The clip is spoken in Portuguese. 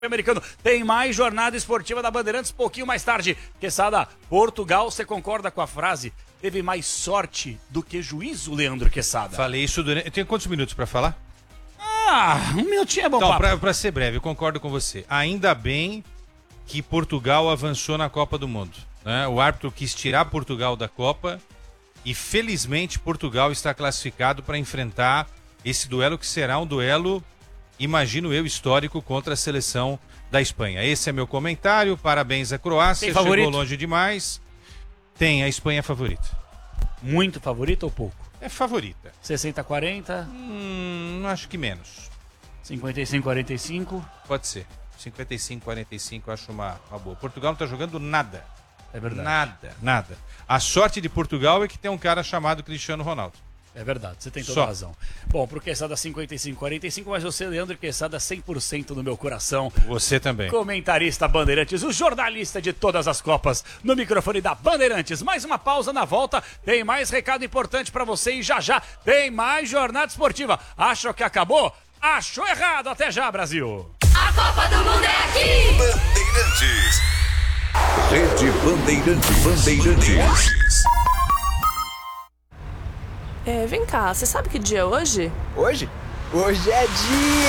Americano. Tem mais jornada esportiva da Bandeirantes pouquinho mais tarde. Quesada, Portugal, você concorda com a frase? Teve mais sorte do que juízo, Leandro Quesada? Falei isso durante... Eu tenho quantos minutos pra falar? Um minutinho é bom, então, papo. pra ser breve, eu concordo com você. Ainda bem que Portugal avançou na Copa do Mundo, né? O árbitro quis tirar Portugal da Copa e felizmente Portugal está classificado para enfrentar esse duelo que será um duelo, imagino eu, histórico contra a seleção da Espanha. Esse é meu comentário. Parabéns à Croácia. Chegou longe demais. Tem a Espanha favorita. Muito favorita ou pouco? É favorita. 60-40? Acho que menos. 55-45? Pode ser. 55-45 eu acho uma boa. Portugal não está jogando nada. É verdade. Nada. A sorte de Portugal é que tem um cara chamado Cristiano Ronaldo. É verdade, você tem toda a razão. Bom, pro Quesada 55-45, mas você, Leandro Quesada, 100% no meu coração. Você também. Comentarista Bandeirantes, o jornalista de todas as Copas, no microfone da Bandeirantes. Mais uma pausa, na volta tem mais recado importante pra você e já tem mais jornada esportiva. Acham que acabou? Achou errado. Até já, Brasil. A Copa do Mundo é aqui. Bandeirantes. Rede Bandeirantes. Vem cá, você sabe que dia é hoje? Hoje? Hoje é dia!